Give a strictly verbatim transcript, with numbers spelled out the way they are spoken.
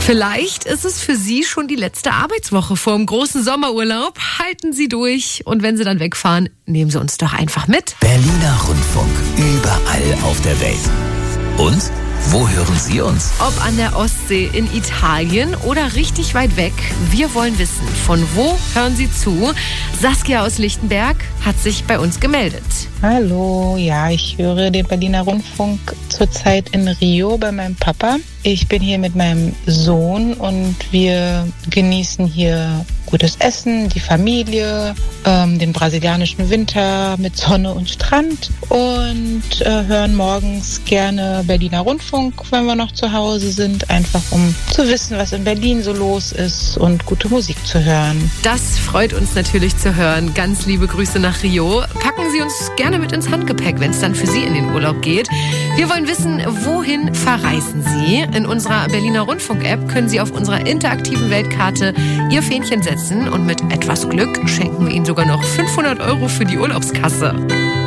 Vielleicht ist es für Sie schon die letzte Arbeitswoche vor dem großen Sommerurlaub. Halten Sie durch und wenn Sie dann wegfahren, nehmen Sie uns doch einfach mit. Berliner Rundfunk, überall auf der Welt. Und wo hören Sie uns? Ob an der Ostsee, in Italien oder richtig weit weg. Wir wollen wissen, von wo hören Sie zu? Saskia aus Lichtenberg hat sich bei uns gemeldet. Hallo, ja, ich höre den Berliner Rundfunk zurzeit in Rio bei meinem Papa. Ich bin hier mit meinem Sohn und wir genießen hier gutes Essen, die Familie, ähm, den brasilianischen Winter mit Sonne und Strand und äh, hören morgens gerne Berliner Rundfunk, wenn wir noch zu Hause sind, einfach um zu wissen, was in Berlin so los ist und gute Musik zu hören. Das freut uns natürlich zu hören. Ganz liebe Grüße nach Rio. Packen Sie uns gerne mit ins Handgepäck, wenn es dann für Sie in den Urlaub geht. Wir wollen wissen, wohin verreisen Sie? In unserer Berliner Rundfunk-App können Sie auf unserer interaktiven Weltkarte Ihr Fähnchen setzen und mit etwas Glück schenken wir Ihnen sogar noch fünfhundert Euro für die Urlaubskasse.